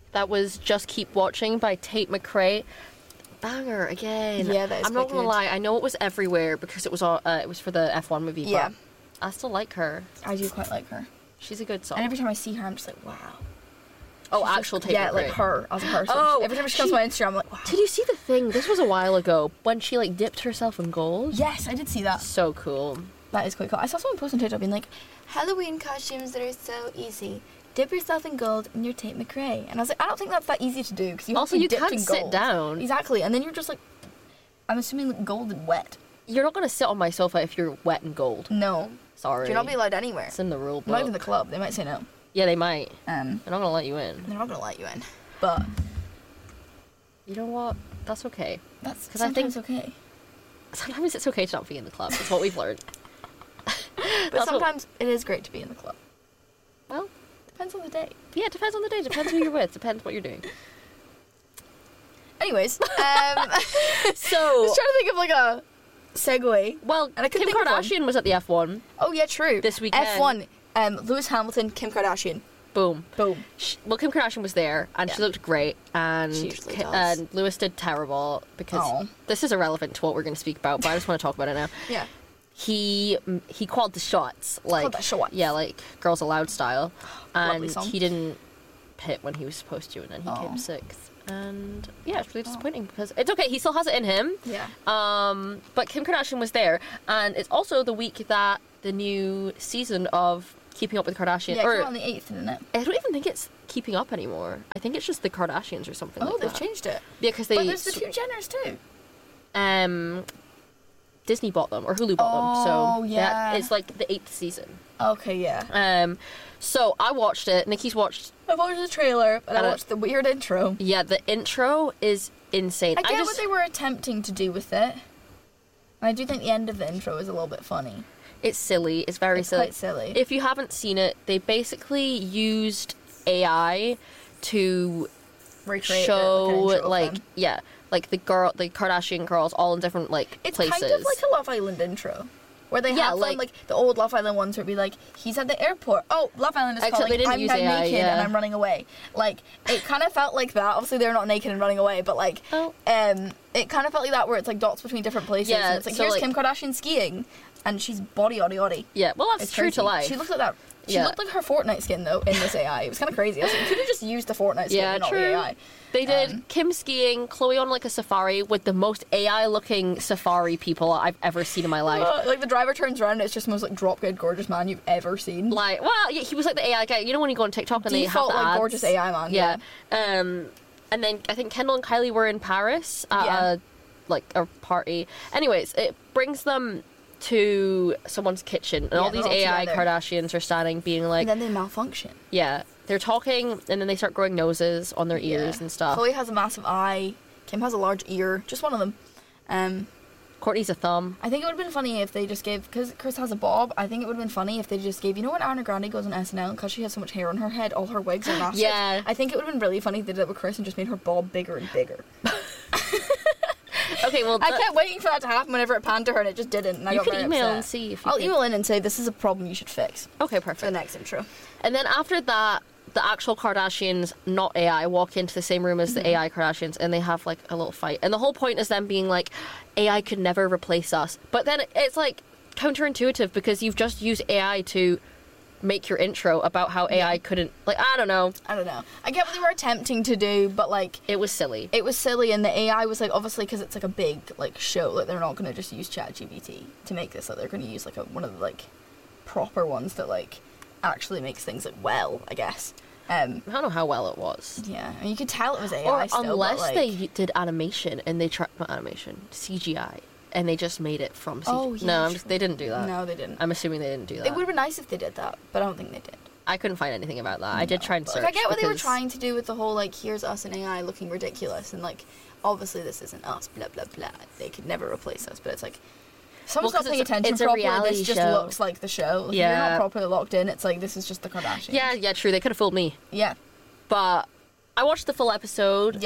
that was Just Keep Watching by Tate McRae. Banger again. Yeah, that is I'm not quite gonna good. lie, I know it was everywhere because it was for the F1 movie, Yeah. but I still like her. I do quite like her. She's a good song. And every time I see her, I'm just like, wow. Oh, She's actual just, Tate yeah, McRae. like her as a person. Oh, every time she comes to my Instagram, I'm like, wow. Did you see the thing? This was a while ago when she like dipped herself in gold. Yes, I did see that. So cool. That is quite cool. I saw someone post on TikTok being like, Halloween costumes that are so easy. Dip yourself in gold and you're Tate McRae. And I was like, I don't think that's that easy to do because you Also, have to be you dipped can't in sit gold. down. Exactly, and then you're just like, I'm assuming like gold and wet. You're not gonna sit on my sofa if you're wet and gold. No, Sorry. you're not be allowed anywhere. It's in the rule book. Not even the club. They might say no. Yeah, they might. They're They're not gonna let you in. not gonna let you in. But You know what? That's okay. that's 'Cause I think- sometimes okay. Sometimes it's okay to not be in the club. That's what we've learned. But sometimes it is great to be in the club. Well, Depends on the day. yeah, it depends on the day. Depends who you're with. Depends what you're doing. Anyways, I So, was trying to think of like a segue. well, And I couldn't Kim think of one. Kardashian was at the F1. Oh yeah, true. This weekend. F1. Lewis Hamilton, Kim Kardashian. Boom. Boom. Well, Kim Kardashian was there, and she Yeah. looked great, and She usually does. and Lewis did terrible because Aw. this is irrelevant to what we're going to speak about, but I just want to talk about it now. Yeah. He called the shots, like Called the shots. yeah, like Girls Aloud style, Lovely and song. he didn't pit when he was supposed to, and then he Aw. came sixth, and yeah, it's really disappointing because it's okay, he still has it in him. Yeah. But Kim Kardashian was there, and it's also the week that the new season of Keeping Up with the Kardashians, Yeah, it or came out on the 8th, didn't it? I don't even think it's Keeping Up anymore. I think it's just the Kardashians or something Oh, like they've that. changed it. Yeah, because But they there's the two Jenners too. Disney bought them or Hulu bought them, Oh, so yeah. it's like the 8th season. Okay, yeah. So I watched it. Nikki's watched. I watched the trailer, and I And I- watched the weird intro. Yeah, the intro is insane. I get what they were attempting to do with it. And I do think the end of the intro is a little bit funny. It's silly. It's very It's silly. quite silly. If you haven't seen it, they basically used AI to Recreate show the intro of like them. yeah, like the Kardashian girls all in different like It's places. kind of like a Love Island intro. Where they Yeah, have like- like the old Love Island ones where it'd be like, he's at the airport. Oh, Love Island is Except calling. they didn't I'm use now AI, naked yeah. and I'm running away. Like it kind of felt like that. Obviously they're not naked and running away, but like Oh. it kind of felt like that where it's like dots between different places. Yeah, and it's like so, here's like- Kim Kardashian skiing, and she's body oddy. Yeah, well that's It's true crazy. to life. She looked like that. She Yeah. looked like her Fortnite skin though in this AI. It was kind of crazy. I was like, you could have just used the Fortnite skin, Yeah, and not true. the AI. They did Kim skiing, Chloe on like a safari with the most AI-looking safari people I've ever seen in my life. Like the driver turns around, and it's just the most like drop dead gorgeous man you've ever seen. Like, well, yeah, he was like the AI guy. You know when you go on TikTok and Default they have the like ads? gorgeous AI man. Yeah. And then I think Kendall and Kylie were in Paris at Yeah. a party. Anyways, it brings them to someone's kitchen, and Yeah, all these they're all AI together. Kardashians are standing, being like, And then they malfunction. yeah, they're talking, and then they start growing noses on their ears Yeah. and stuff. Chloe has a massive eye. Kim has a large ear. Just one of them. Courtney's a thumb. I think it would have been funny if they just gave, because Chris has a bob, I think it would have been funny if they just gave, you know when Ariana Grande goes on SNL, because she has so much hair on her head, all her wigs are massive? Yeah. I think it would have been really funny if they did it with Chris and just made her bob bigger and bigger. Okay, well, I kept waiting for that to happen whenever it panned to her and it just didn't, and I you got could very email upset. and see if you I'll think- email in and say, this is a problem you should fix Okay, for the perfect. next intro. And then after that, the actual Kardashians, not AI, walk into the same room as the AI Kardashians, and they have like a little fight. And the whole point is them being like, AI could never replace us. But then it's like counterintuitive because you've just used AI to make your intro about how AI couldn't, like, I don't know. I don't know. I get what they were attempting to do, but like, It was silly. it was silly, and the AI was like, obviously because it's like a big like show, like they're not going to just use ChatGPT to make this, like they're going to use like one of the like proper ones that like actually makes things like well, I guess. I don't know how well it was. Yeah, and you could tell it was AI Or still, unless but, like, they did animation and they tried, not animation, CGI, and they just made it from CGI. Oh, yeah, no, true. they didn't do that. No, they didn't. I'm assuming they didn't do that. It would have been nice if they did that, but I don't think they did. I couldn't find anything about that. I did try and But, search. like, I get what they were because- trying to do with the whole like, here's us and AI looking ridiculous, and like, obviously this isn't us, blah blah blah. They could never replace us, but it's like, someone's Well, not 'cause paying attention it's a properly. reality This just show. looks like the show. Like, if you're Yeah. not properly locked in. It's like, this is just the Kardashians. Yeah, true. They could have fooled me. Yeah. But I watched the full episode. Yeah.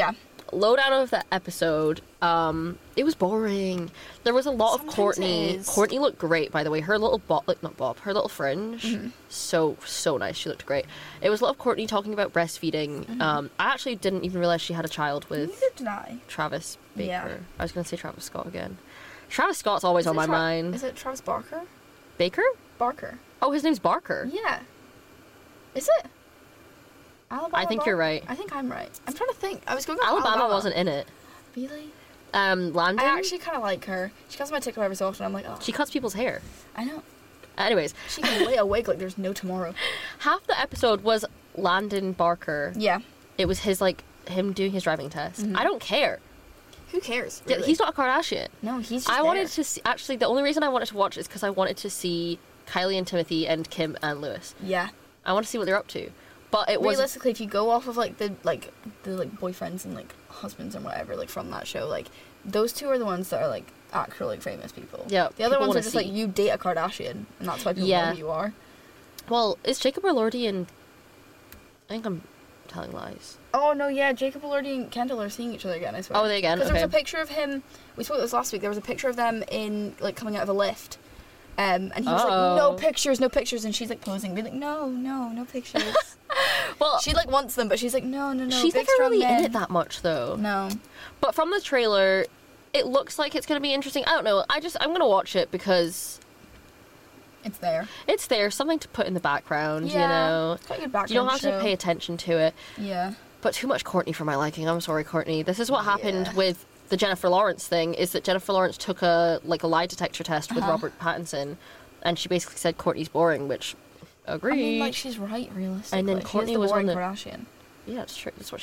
lowdown of the episode. It was boring. There was a lot of Sometimes Courtney. it is. Courtney looked great, by the way. Her little her little fringe, Mm-hmm. so nice. She looked great. It was a lot of Courtney talking about breastfeeding. I actually didn't even realize she had a child with Neither did I. Travis Baker. Yeah. I was gonna say Travis Scott again. Travis Scott's always on my mind. Is it Travis Barker? Baker? Barker. Oh, his name's Barker. Yeah. Is it? Alabama I think you're right. I think I'm right. I'm trying to think. I was going with Alabama wasn't in it. Really? Landon. I actually kind of like her. She comes on my TikTok every so often. I'm like, oh, She cuts people's hair. I know. Anyways, She can lay a wig like there's no tomorrow. half the episode was Landon Barker. Yeah. It was him doing his driving test. I don't care. Who cares? Yeah, Really? he's not a Kardashian. No, he's just I wanted there. to see. Actually, the only reason I wanted to watch is because I wanted to see Kylie and Timothy and Kim and Lewis. Yeah. I want to see what they're up to. But it was Realistically, if you go off of the boyfriends and like husbands and whatever like from that show, like those two are the ones that are like actual like famous people. Yeah, The other people ones wanna are just see. like you date a Kardashian and that's why people Yeah. know who you are. well, is Jacob Elordi and I think I'm telling lies. Oh no, yeah, Jacob Elordi and Kendall are seeing each other again. I swear. Oh, they again? Because there was a Okay. picture of him. We spoke about this last week. There was a picture of them in like coming out of a lift. And he was like, no pictures, and she's like posing, being like, no pictures. Well, She like wants them, but she's like, no. she's big, never strong really in men. it that much though. No. But from the trailer, it looks like it's going to be interesting. I don't know. I'm going to watch it because It's there. it's there, something to put in the background, you know. It's quite a good background You don't have show. to pay attention to it. Yeah. But too much Courtney for my liking. I'm sorry, Courtney. This is what happened Yeah. with the Jennifer Lawrence thing, is that Jennifer Lawrence took a lie detector test with Uh-huh. Robert Pattinson, and she basically said Courtney's boring, which, agree. I mean, like, she's right, realistically. And then She is Courtney the was on boring the- Kardashian. Yeah, it's true. That's what